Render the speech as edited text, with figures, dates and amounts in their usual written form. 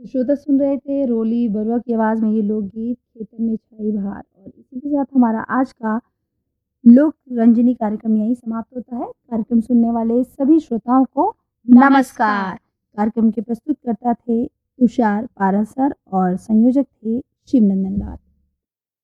तो श्रोता सुन रहे थे रोली बरुआ की आवाज़ में ये लोकगीत खेतन में छाई बहार। और इसी के साथ हमारा आज का लोक रंजनी कार्यक्रम यहीं समाप्त होता है। कार्यक्रम सुनने वाले सभी श्रोताओं को नमस्कार। कार्यक्रम के प्रस्तुतकर्ता थे तुषार पारासर और संयोजक थे शिवनंदन लाल।